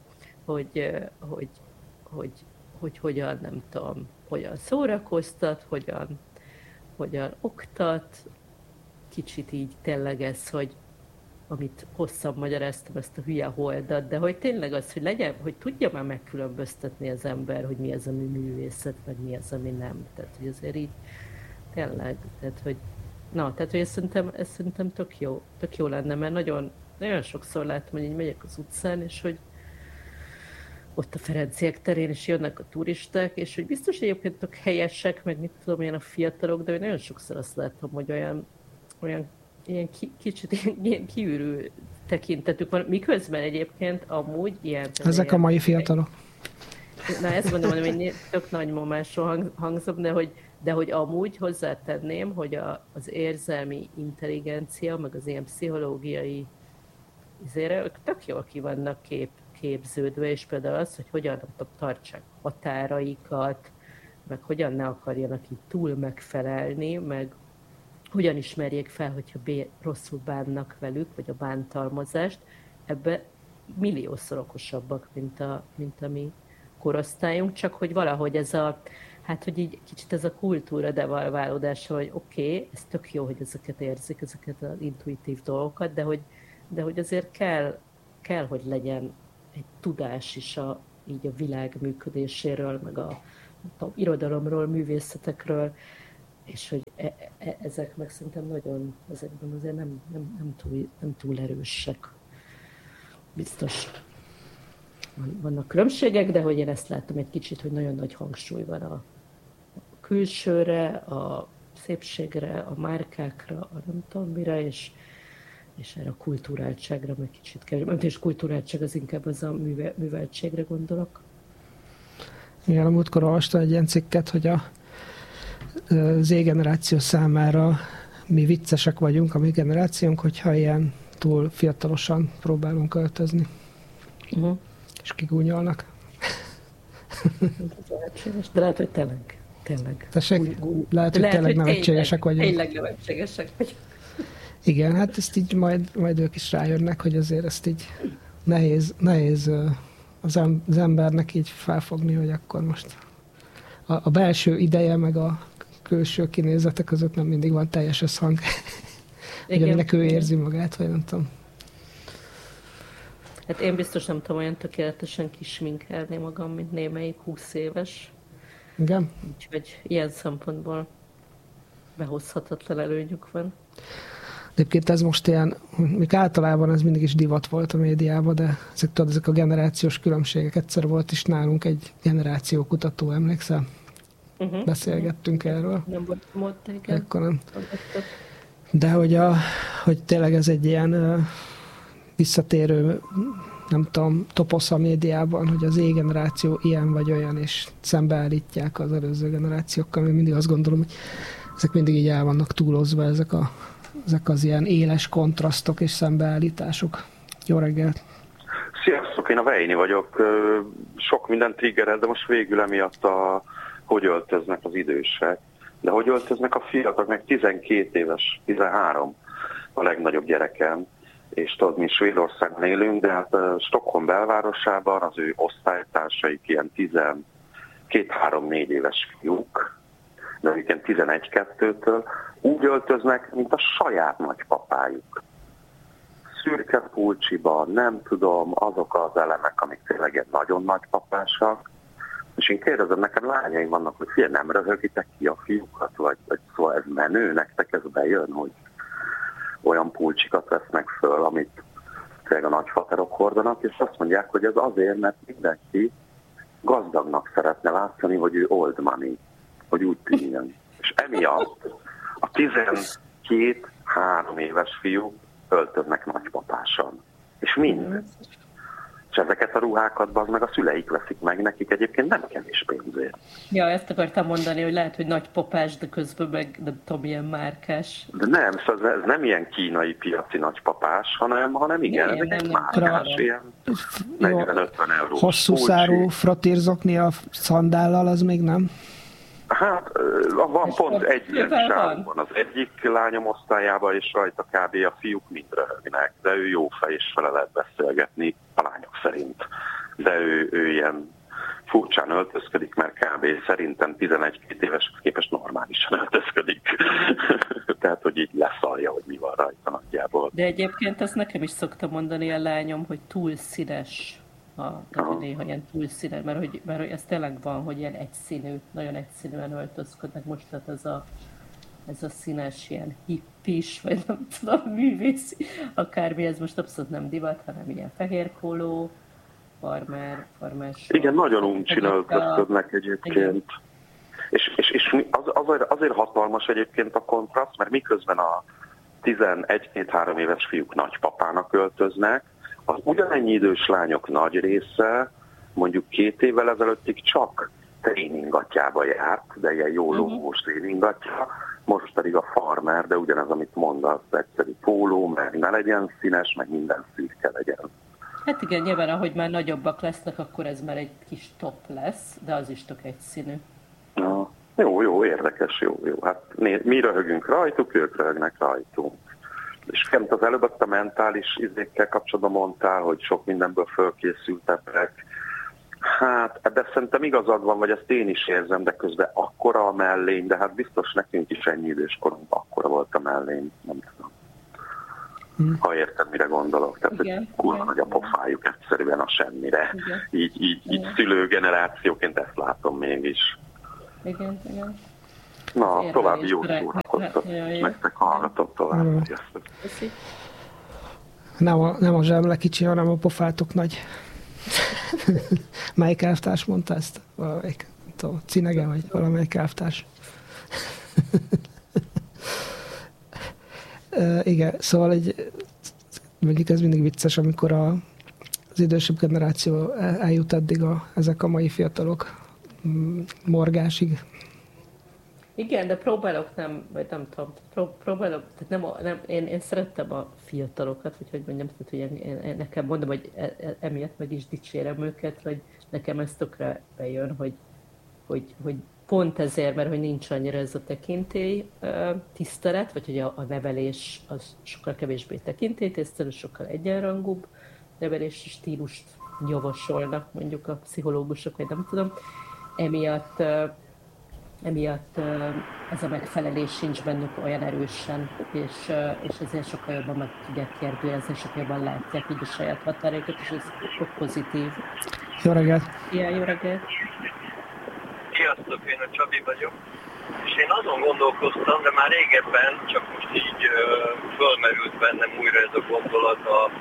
hogy hogyan, nem tudom, hogyan szórakoztat, hogyan oktat, kicsit így tényleg ez, hogy amit hosszan magyaráztam, ezt a hülye holdat, de hogy tényleg az, hogy legyen, hogy tudja már megkülönböztetni az ember, hogy mi az, ami művészet, meg mi az, ami nem. Tehát, hogy azért így tényleg, tehát, hogy ez szerintem tök jó lenne, mert nagyon sokszor látom, hogy így megyek az utcán, és hogy ott a Ferenciek terén is jönnek a turisták, és hogy biztos egyébként tök helyesek, meg mit tudom én a fiatalok, de nagyon sokszor azt látom, hogy olyan ilyen kicsit ilyen kiürű tekintetük van, miközben egyébként amúgy ilyen... Ezek a mai fiatalok. Na ezt mondom, hogy tök nagymamásról hangzom, de hogy amúgy hozzátenném, hogy az érzelmi intelligencia, meg az ilyen pszichológiai ők tök jól ki vannak képződve, és például az, hogy hogyan tartsák határaikat, meg hogyan ne akarjanak így túl megfelelni, meg hogyan ismerjék fel, hogyha rosszul bánnak velük, vagy a bántalmazást, ebbe milliószor okosabbak, mint a mi korosztályunk, csak hogy valahogy hogy így kicsit ez a kultúra devalválódása, hogy oké, ez tök jó, hogy ezeket érzik, ezeket az intuitív dolgokat, de hogy azért kell, hogy legyen egy tudás is így a világ működéséről, meg a irodalomról, művészetekről, és hogy ezek meg szerintem nagyon, ezekben azért nem túl erősek. Biztos vannak különbségek, de hogy én ezt láttam egy kicsit, hogy nagyon nagy hangsúly van a külsőre, a szépségre, a márkákra, a nem tudom mire, és erre a kulturáltságra meg kicsit kell. És kulturáltság az inkább az a műveltségre gondolok. Igen, a múltkor olvastam egy ilyen cikket, hogy a Z-generáció számára mi viccesek vagyunk, a mi generációnk, hogyha ilyen túl fiatalosan próbálunk öltözni. Uh-huh. És kigúnyolnak. De lehet, hogy tényleg. Tessék? Lehet, hogy tényleg nevetségesek vagyunk. Tényleg nevetségesek vagyunk. Igen, hát ezt így majd ők is rájönnek, hogy azért ezt így nehéz az embernek így felfogni, hogy akkor most a belső ideje meg a külső kinézete között nem mindig van teljes összhang. Ugyanek ő érzi magát, vagy nem tudom. Hát én biztos nem tudom olyan tökéletesen kisminkelni magam, mint némelyik 20 éves. Igen? Úgyhogy ilyen szempontból behozhatatlan előnyük van. Egyébként ez most ilyen, még általában ez mindig is divat volt a médiában, de ezek a generációs különbségek. Egyszer volt is nálunk egy generációkutató, emlékszel? Beszélgettünk erről. Nem volt, igen. Ekkor nem. De hogy tényleg ez egy ilyen visszatérő, nem tudom, toposz a médiában, hogy az generáció ilyen vagy olyan, és szembeállítják az előző generációkkal. Én mindig azt gondolom, hogy ezek mindig így el vannak túlozva, ezek az ilyen éles kontrasztok és szembeállítások. Jó reggelt! Sziasztok, én a Veini vagyok. Sok minden triggerel, de most végül emiatt hogy öltöznek az idősek. De hogy öltöznek a fiatalok, meg 12 éves, 13 a legnagyobb gyerekem. És tudod, mi Svédországban élünk, de hát Stockholm belvárosában az ő osztálytársaik ilyen 12-3-4 éves fiúk, de egyébként 11-2-től úgy öltöznek, mint a saját nagypapájuk. Szürke pulcsiban, nem tudom, azok az elemek, amik tényleg ilyen nagyon nagypapásak. És én kérdezem, nekem lányaim vannak, hogy figyelj, nem röhögitek ki a fiúkat, vagy szóval ez menő, nektek ez bejön, hogy olyan pulcsikat vesznek föl, amit tényleg a nagyfaterok hordanak, és azt mondják, hogy ez azért, mert mindenki gazdagnak szeretne látszani, hogy ő old money, hogy úgy tűnjön. És emiatt a 12-3 éves fiúk öltöznek nagypapásan. És mind. És ezeket a ruhákat meg a szüleik veszik meg, nekik egyébként nem kevés pénzért. Ja, ezt akartam mondani, hogy lehet, hogy nagypapás, de közben meg nem tudom, ilyen márkás. De nem, szóval ez nem ilyen kínai piaci nagypapás, hanem igen, ezek egy márkás, ilyen 40-50 eurós. Hosszú szárú frotírzokni a szandállal, az még nem? Hát van pont egy ilyen sávon van az egyik lányom osztályában, és rajta kb. A fiúk mind röhögnek, de ő jó fej, és vele lehet beszélgetni a lányok szerint. De ő ilyen furcsán öltözködik, mert kb. Szerintem 11-2 éves képest normálisan öltözködik. Tehát, hogy így leszalja, hogy mi van rajta nagyjából. De egyébként ezt nekem is szokta mondani a lányom, hogy túl színes. Tehát néha ilyen túlszínes, mert hogy ez tényleg van, hogy ilyen egyszínű, nagyon egyszínűen öltözködnek. Most tehát ez a színes, ilyen hippis, vagy nem tudom, művészi, akármi, ez most abszolút nem divat, hanem ilyen fehér póló, farmás. Igen, nagyon uncsin öltözködnek egyébként. És azért hatalmas egyébként a kontraszt, mert miközben a 11-2-3 éves fiúk nagypapának öltöznek, az ugyanennyi idős lányok nagy része mondjuk 2 évvel ezelőttig csak tréningatjába járt, de ilyen jó lógós tréningatja, most pedig a farmer, de ugyanez, amit mondasz, egyszerű póló, meg ne legyen színes, meg minden szürke legyen. Hát igen, nyilván, ahogy már nagyobbak lesznek, akkor ez már egy kis top lesz, de az is tök egyszínű. Ja, jó, érdekes, jó. Hát mi röhögünk rajtuk, ők röhögnek rajtunk. És Kent, az előbb azt a mentális izékkel kapcsolatban mondtál, hogy sok mindenből fölkészültetek. Hát, ebben szerintem igazad van, vagy ezt én is érzem, de közben akkora a mellény, de hát biztos nekünk is ennyi időskorunk akkora volt a mellény, nem tudom. Ha érted, mire gondolok. Tehát, hogy kurva nagy a pofájuk egyszerűen a semmire. Így szülőgenerációként ezt látom mégis. Igen. Na, további jó szórakoztat. Nektek hallgatok tovább. Nem a zsemle kicsi, hanem a pofátok nagy. Melyik elvtárs mondta ezt? Valamelyik, Cinege, vagy valamelyik elvtárs? Igen, szóval mondjuk ez mindig vicces, amikor az idősebb generáció eljut eddig ezek a mai fiatalok morgásig. Igen, de próbálok nem tudom, tehát én szerettem a fiatalokat, vagy hogy mondjam, tehát, hogy én nekem mondom, hogy emiatt meg is dicsérem őket, hogy nekem ez tökre bejön, hogy pont ezért, mert hogy nincs annyira ez a tekintély tisztelet, vagy hogy a nevelés az sokkal kevésbé tekintélytisztelő, sokkal egyenrangúbb nevelési stílust javasolnak mondjuk a pszichológusok, vagy nem tudom. Emiatt ez a megfelelés sincs bennük olyan erősen, és ezért sokkal jobban meg tudják kérdőjelezni, sokkal jobban látják így a saját határokat, és ez pozitív. Jó reggelt! Jó reggelt! Sziasztok, én a Csabi vagyok. És én azon gondolkoztam, de már régebben, csak most így fölmerült bennem újra ez a gondolat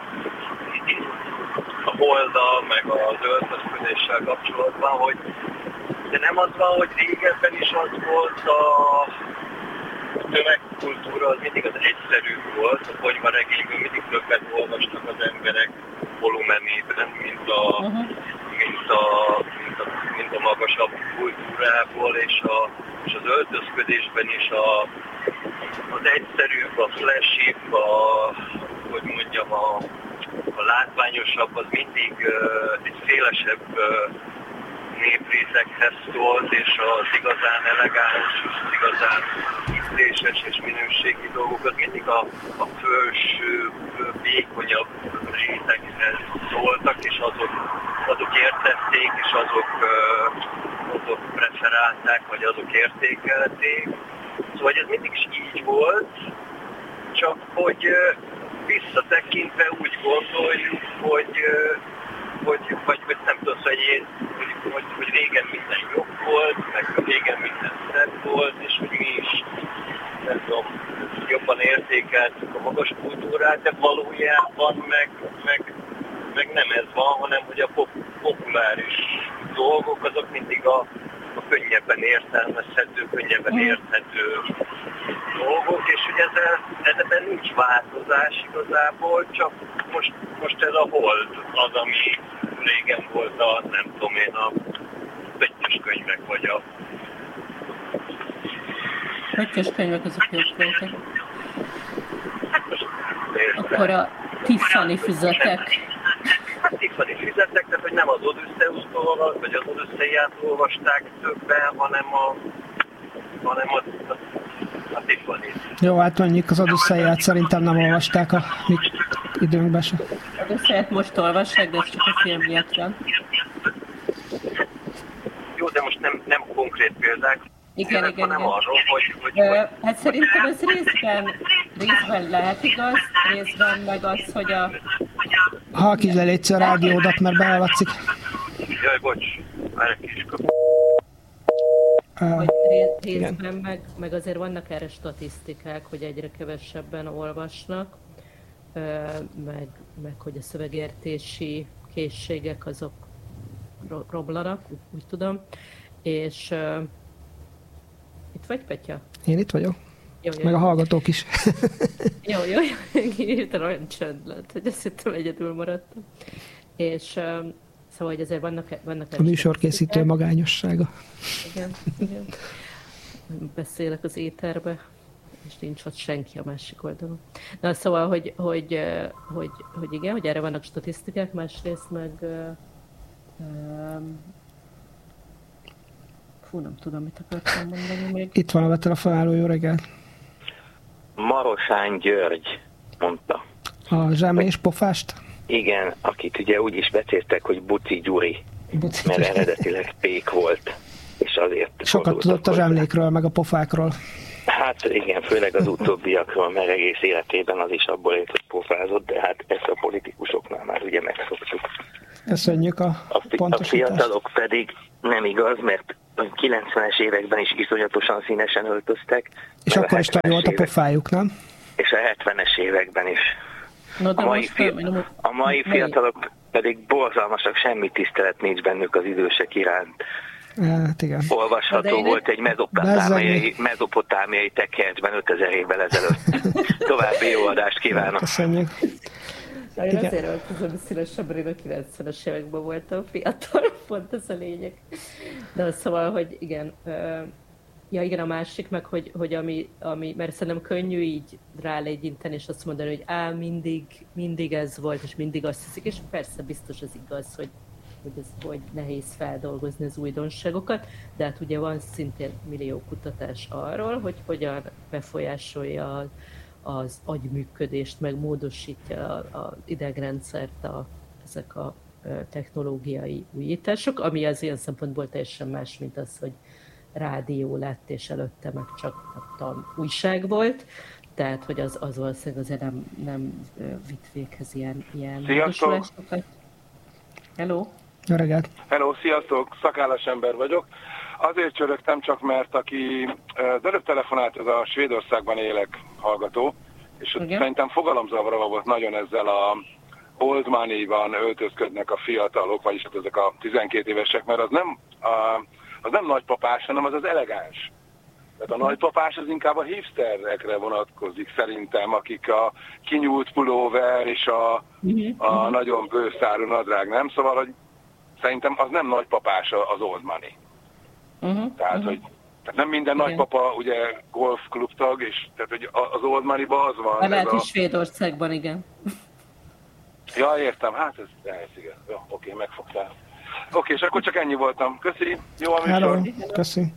a holddal, meg az öltözködéssel kapcsolatban, hogy de nem az van, hogy régebben is az volt a tömegkultúra, az mindig az egyszerű volt, a konyharegényből mindig többet olvastak az emberek volumenében, mint a magasabb kultúrából, és az öltözködésben is az egyszerűbb, a flashibb, hogy mondjam, a látványosabb, az mindig egy szélesebb népréteghez szólt, és az igazán elegáns, és az igazán ízléses és minőségi dolgok, az mindig a felső, vékonyabb réteghez szóltak, és azok értették, és azok preferálták, vagy azok értékelték. Szóval ez mindig is így volt, csak hogy visszatekintve úgy gondoljuk, hogy nem tudom, hogy régen minden jobb volt, meg régen minden szebb volt, és hogy mi is, nem tudom, jobban értékeltük a magas kultúrát, de valójában meg nem ez van, hanem hogy a populáris dolgok azok mindig a könnyebben értelmezhető, könnyebben érthető dolgok, és hogy ezzel nincs változás igazából, csak most ez a hold az, ami régen volt nem tudom én, a pöttyös könyvek, vagy a... Pöttyös könyvek azok jók voltak. Akkor a Tiffany füzetek. Hát Tiffany füzetek, tehát hogy nem az Odysseus-tól, vagy az Odysseiát olvasták többen, hanem a Tiffany-t. Jó, hát mondjuk az Odysseiát szerintem nem olvasták a mi időnkben sem. Az Odysseiát most olvassák, de ez csak a film miatt van. Jó, de most nem konkrét példák. Igen. Hanem arról, hogy... Hát szerintem ez részben lehet igaz, részben meg az, hogy a... Halkítsd le légy a rádiódat, mert behallatszik. Jaj, bocs, már egy kis kap. Hogy részben meg azért vannak erre statisztikák, hogy egyre kevesebben olvasnak, meg hogy a szövegértési készségek azok roblanak, úgy tudom, és itt vagy, Petya? Én itt vagyok. Jó. Meg a hallgatók is. Jó. Hirtelen olyan csönd lett, hogy azt hittem, egyedül maradtam. És szóval, hogy azért vannak a műsorkészítő magányossága. Igen. Beszélek az éterbe, és nincs ott senki a másik oldalon. Na, szóval, hogy igen, hogy erre vannak statisztikák, másrészt meg nem tudom, mit akartam mondani még. Itt van a betelefonáló, jó reggelt. Marosán György mondta. A zsámlés pofást? Igen, akit ugye úgy is becéltek, hogy Buci Gyuri, mert eredetileg Pék volt, és azért... Sokat tudott a zsámlékről, meg a pofákról. Hát igen, főleg az utóbbiakról, mert egész életében az is abból élt, hogy pofázott, de hát ezt a politikusoknál már ugye megszoktuk. Köszönjük a pontosítást. A fiatalok pedig nem igaz, mert a 90-es években is iszonyatosan színesen öltöztek. És akkor is tali volt a pofájuk, nem? És a 70-es években is. No, a mai fiatalok pedig borzalmasak, semmi tisztelet nincs bennük az idősek iránt. Hát igen. Olvasható volt egy mezopotámiai tekercsben 5000 évvel ezelőtt. További jó adást kívánok! Köszönjük! Én azért öltözöm színesebben, én a 90-es években voltam fiatal, pont ez a lényeg. De szóval, hogy igen, igen, a másik meg, hogy ami, mert szerintem könnyű így rálegyinteni, és azt mondani, hogy mindig ez volt, és mindig azt hiszik, és persze biztos az igaz, hogy hogy nehéz feldolgozni az újdonságokat, de hát ugye van szintén millió kutatás arról, hogy hogyan befolyásolja az agyműködést, meg módosítja az idegrendszert ezek a technológiai újítások, ami az ilyen szempontból teljesen más, mint az, hogy rádió lett, és előtte meg csak újság volt. Tehát, hogy az valószínűleg azért nem vitt véghez ilyen módosulásokat. Hello! Jó reggelt! Hello, sziasztok! Szakállas ember vagyok. Azért csörögtem csak, mert aki az előbb telefonált, ez a Svédországban élek hallgató, és szerintem fogalomzavarva volt nagyon ezzel a old money-ban öltözködnek a fiatalok, vagyis hát ezek a 12 évesek, mert az nem nagypapás, hanem az elegáns. Tehát a nagypapás az inkább a hipsterekre vonatkozik szerintem, akik a kinyúlt pulóver és a nagyon bőszárú nadrág, nem? Szóval, hogy szerintem az nem nagypapás az old money. Tehát, hogy nem minden nagypapa ugye golfklub tag, és tehát, hogy az old money-ban az van. Lehet is Svédországban, igen. Ja, értem, hát ez igen. Jó, oké, megfogtál. Oké, és akkor csak ennyi voltam. Köszi, jó a műsor. Hello, köszi.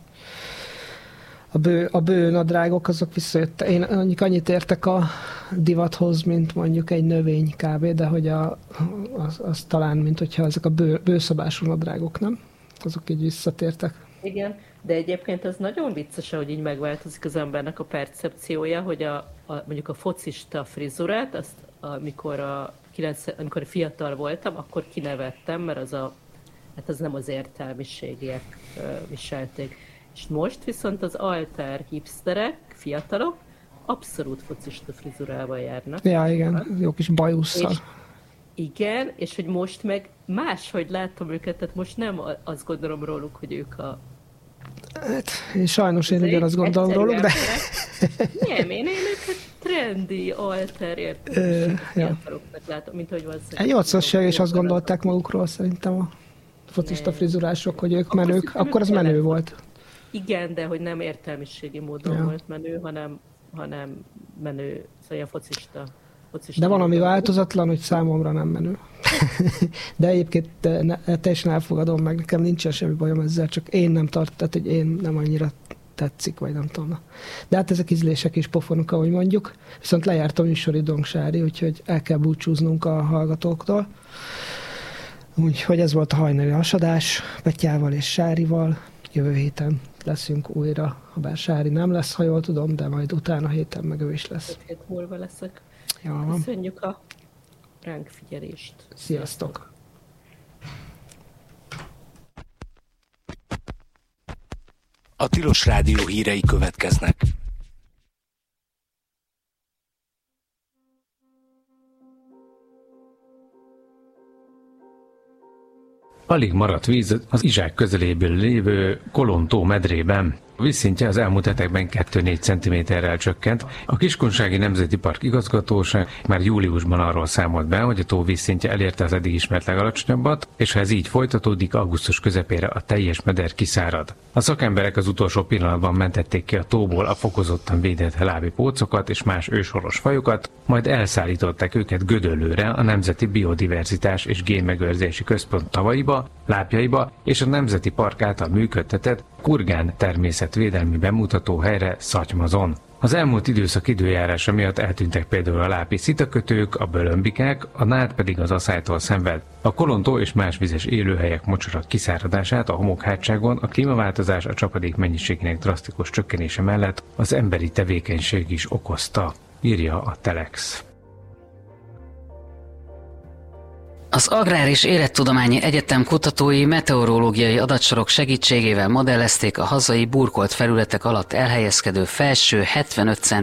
A bő nadrágok azok visszajöttek. Én annyit értek a divathoz, mint mondjuk egy növény kb., de hogy az talán, mint hogyha ezek a bőszabású nadrágok, nem? Azok így visszatértek. Igen, de egyébként ez nagyon vicces, hogy így megváltozik az embernek a percepciója, hogy mondjuk a focista frizurát, azt amikor fiatal voltam, akkor kinevettem, mert az nem az értelmiségiek viselték. És most viszont az alter hipsterek, fiatalok abszolút focista frizurával járnak. Ja, igen, jó kis bajusszal. Igen, és hogy most meg máshogy láttam őket, tehát most nem azt gondolom róluk, hogy ők Hát, sajnos én ugyanazt gondolom róluk, de... Nem, én őket trendi, alter fiataloknak látom, mint hogy valószínűleg... 80-as is azt gondolták magukról szerintem a focista frizurások, hogy ők menők, akkor az menő volt. Igen, de hogy nem értelmiségi módon volt menő, hanem menő, szóval a focista. De van, ami változatlan, hogy számomra nem menő. De egyébként teljesen elfogadom meg, nekem nincsen semmi bajom ezzel, csak én nem tehát hogy én nem annyira tetszik, vagy nem tudom. De hát ezek ízlések és pofonok, ahogy mondjuk. Viszont lejárt a műsoridőnk, Sári, úgyhogy el kell búcsúznunk a hallgatóktól. Úgyhogy ez volt a hajnali hasadás Petyával és Sárival. Jövő héten leszünk újra, habár Sári nem lesz, ha jól tudom, de majd utána héten meg ő is lesz. 5 hét múlva leszek. Ja. Köszönjük a ránk figyelést. Sziasztok! A Tilos Rádió hírei következnek. Alig maradt víz az Izsák közeléből lévő Kolon-tó medrében. A vízszintje az elmúlt hetekben 2-4 cm-rel csökkent. A Kiskunsági Nemzeti Park igazgatóság már júliusban arról számolt be, hogy a tó vízszintje elérte az eddig ismert legalacsonyabbat, és ha ez így folytatódik, augusztus közepére a teljes meder kiszárad. A szakemberek az utolsó pillanatban mentették ki a tóból a fokozottan védett lábi pócokat és más őshonos fajokat, majd elszállították őket Gödöllőre, a Nemzeti Biodiverzitás és Génmegőrzési Központ tavaiba, lápjaiba és a Nemzeti Park által működtetett Kurgán természetvédelmi bemutató helyre Szatymazon. Az elmúlt időszak időjárása miatt eltűntek például a lápi szitakötők, a bölömbikák, a nád pedig az aszálytól szenved. A Kolon-tó és más vizes élőhelyek mocsarak kiszáradását a homokhátságon, a klímaváltozás a csapadék mennyiségének drasztikus csökkenése mellett az emberi tevékenység is okozta, írja a Telex. Az Agrár és Élettudományi Egyetem kutatói meteorológiai adatsorok segítségével modellezték a hazai burkolt felületek alatt elhelyezkedő felső 75 cm